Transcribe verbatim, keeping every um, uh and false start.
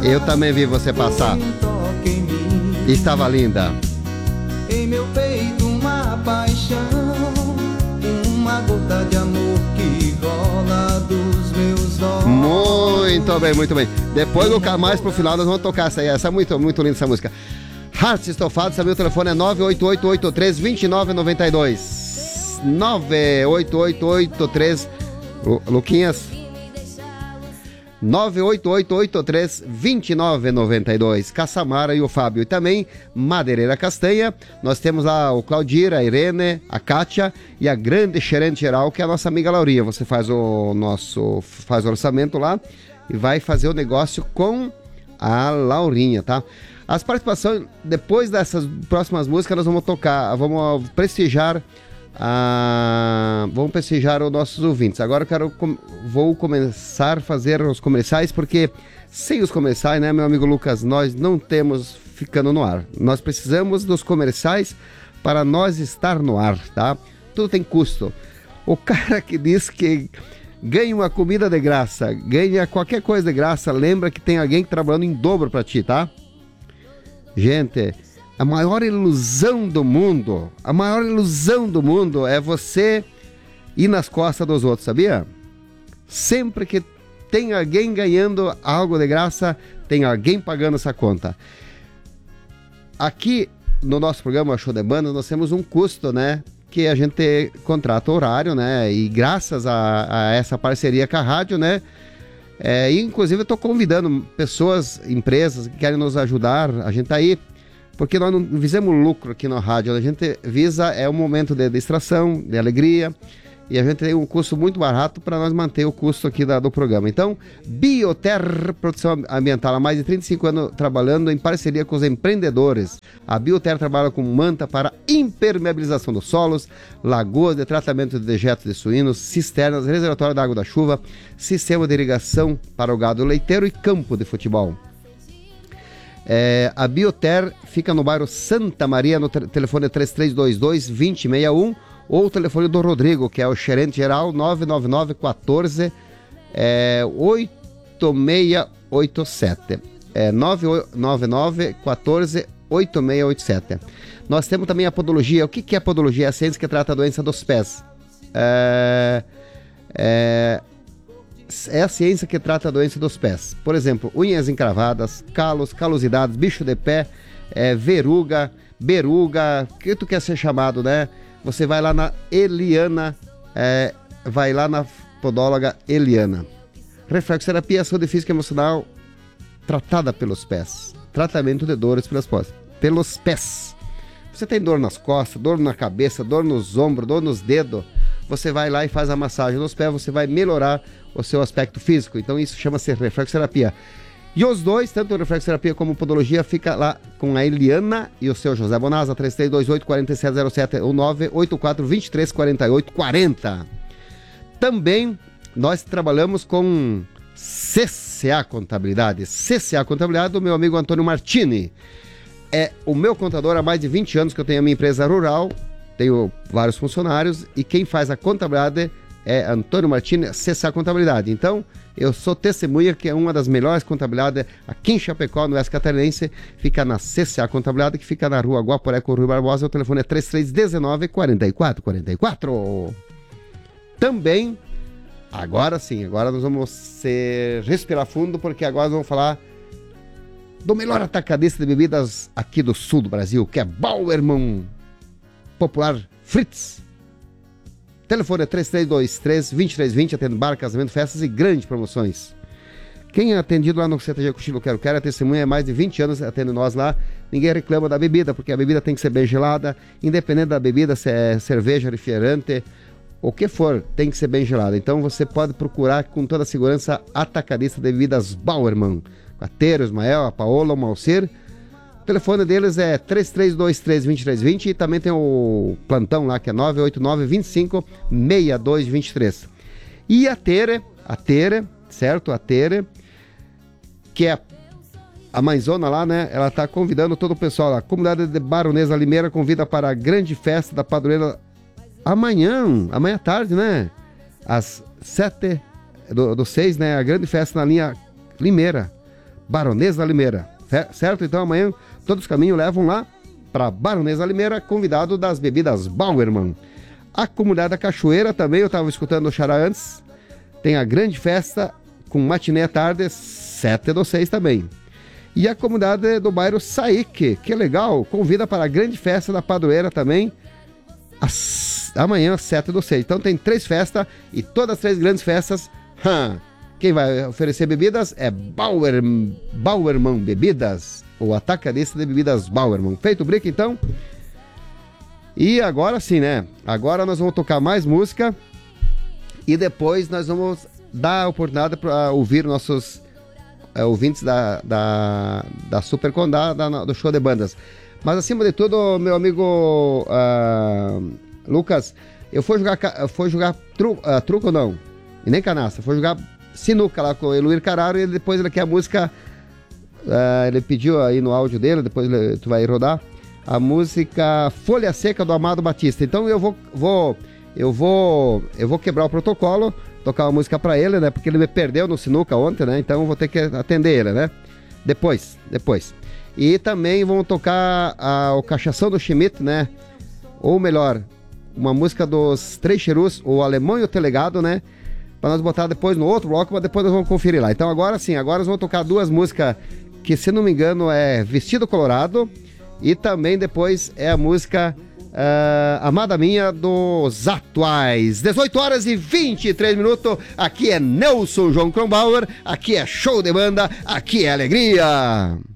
Eu também vi você passar. Estava linda. Em meu peito uma paixão, uma gota de amor que rola dos meus olhos. Muito bem, muito bem. Depois, mais pro final, nós vamos tocar essa aí. Essa é muito, muito linda essa música. Hearts Estofados, meu telefone é nove oito oito oito três dois nove nove dois. nove oito oito oito três, Luquinhas, nove oito oito oito três dois nove nove dois. Caçamara e o Fábio. E também Madeireira Castanha. Nós temos lá o Claudira, a Irene, a Kátia e a grande gerente geral, que é a nossa amiga Laurinha. Você faz o nosso faz o orçamento lá e vai fazer o negócio com a Laurinha, tá? As participações, depois dessas próximas músicas, nós vamos tocar, vamos prestigiar a, vamos prestigiar os nossos ouvintes. Agora eu quero, vou começar a fazer os comerciais, porque sem os comerciais, né, meu amigo Lucas, nós não temos ficando no ar. Nós precisamos dos comerciais para nós estar no ar, tá? Tudo tem custo. O cara que diz que ganha uma comida de graça, ganha qualquer coisa de graça, lembra que tem alguém trabalhando em dobro para ti, tá? Gente, a maior ilusão do mundo, a maior ilusão do mundo é você ir nas costas dos outros, sabia? Sempre que tem alguém ganhando algo de graça, tem alguém pagando essa conta. Aqui no nosso programa Show de Bandas, nós temos um custo, né? Que a gente contrata horário, né? E graças a, a essa parceria com a rádio, né? É, inclusive eu estou convidando pessoas, empresas que querem nos ajudar. A gente tá aí porque nós não visamos lucro aqui na rádio, a gente visa é um momento de distração, de alegria, e a gente tem um custo muito barato para nós manter o custo aqui da, do programa. Então, Bioter Produção Ambiental, há mais de trinta e cinco anos trabalhando em parceria com os empreendedores. A Bioter trabalha com manta para impermeabilização dos solos, lagoas de tratamento de dejetos de suínos, cisternas, reservatório da água da chuva, sistema de irrigação para o gado leiteiro e campo de futebol. É, a Bioter fica no bairro Santa Maria, no te- telefone três três dois dois, dois zero seis um, ou o telefone do Rodrigo, que é o gerente geral, nove nove nove um quatro é, oito seis oito sete. É nove nove nove um quatro oito seis oito sete. Nós temos também a podologia. O que, que é a podologia? É a ciência que trata a doença dos pés. É, é, é a ciência que trata a doença dos pés. Por exemplo, unhas encravadas, calos, calosidades, bicho de pé, é, veruga, beruga, o que tu quer ser chamado, né? Você vai lá na Eliana, é, vai lá na podóloga Eliana. Reflexoterapia, saúde física e emocional tratada pelos pés. Tratamento de dores pelas costas, pelos pés. Você tem dor nas costas, dor na cabeça, dor nos ombros, dor nos dedos. Você vai lá e faz a massagem nos pés, você vai melhorar o seu aspecto físico. Então isso chama-se reflexoterapia. E os dois, tanto a reflexoterapia como a podologia, fica lá com a Eliana e o seu José Bonasa, três três dois oito, quatro sete zero sete ou nove oito quatro, dois três quatro oito quatro zero. Também nós trabalhamos com C C A Contabilidade. C C A Contabilidade do meu amigo Antônio Martini. É o meu contador há mais de vinte anos que eu tenho a minha empresa rural, tenho vários funcionários e quem faz a contabilidade é Antônio Martini, C C A Contabilidade. Então, eu sou testemunha que é uma das melhores contabilidades aqui em Chapecó, no Oeste Catarinense, fica na C C A Contabilidade, que fica na rua Guaporé com o Rui Barbosa, o telefone é três três um nove, quatro quatro quatro quatro. Também, agora sim, agora nós vamos ser, respirar fundo, porque agora nós vamos falar do melhor atacadista de bebidas aqui do sul do Brasil, que é Bauerman Popular Fritz. Telefone é três três dois três, dois três dois zero, atende bar, casamento, festas e grandes promoções. Quem é atendido lá no C T G Cochilo Quero Quero, a testemunha há mais de vinte anos, atende nós lá. Ninguém reclama da bebida, porque a bebida tem que ser bem gelada, independente da bebida, se é cerveja, refrigerante, o que for, tem que ser bem gelada. Então você pode procurar com toda a segurança atacadista de bebidas Bauerman. A Tero, o Ismael, a Paola, o Malcer. O telefone deles é três três dois três, dois três dois zero e também tem o plantão lá que é nove oito nove, dois cinco, seis dois dois três. E a Tere, a Tere, certo? A Tere, que é a mãezona lá, né? Ela tá convidando todo o pessoal lá. A comunidade de Baronesa Limeira convida para a grande festa da padroeira amanhã, amanhã à tarde, né? Às sete do, do seis, né? A grande festa na linha Limeira. Baronesa Limeira, certo? Então amanhã todos os caminhos levam lá para Baronesa Limeira, convidado das bebidas Bauerman. A comunidade da Cachoeira também, eu estava escutando o Xará antes, tem a grande festa com matiné à tarde, sete do seis também. E a comunidade do bairro Saíque, que legal, convida para a grande festa da Padroeira também, às, amanhã, sete do seis. Então tem três festas e todas as três grandes festas, hum, quem vai oferecer bebidas é Bauer, Bauerman Bebidas, o atacadista de bebidas Bauerman. Feito o break então. E agora sim, né? Agora nós vamos tocar mais música e depois nós vamos dar a oportunidade para ouvir nossos é, ouvintes da, da, da Super Condá, da, do show de bandas. Mas acima de tudo, meu amigo uh, Lucas, eu fui jogar, eu fui jogar tru, uh, truco não, e nem canastra, fui jogar sinuca lá com o Eluir Cararo e depois ele quer a música, uh, ele pediu aí no áudio dele, depois ele, tu vai rodar, a música Folha Seca do Amado Batista. Então eu vou, vou, eu vou, eu vou quebrar o protocolo, tocar uma música pra ele, né? Porque ele me perdeu no sinuca ontem, né? Então eu vou ter que atender ele, né? Depois, depois. E também vamos tocar a, o Cachação do Schmidt, né? Ou melhor, uma música dos Três Cherus, o Alemão e o Telegado, né? Pra nós botar depois no outro bloco, mas depois nós vamos conferir lá. Então agora sim, agora nós vamos tocar duas músicas que, se não me engano, é Vestido Colorado. E também depois é a música uh, Amada Minha dos Atuais. dezoito horas e vinte e três minutos. Aqui é Nelson João Kronbauer. Aqui é show de banda. Aqui é alegria.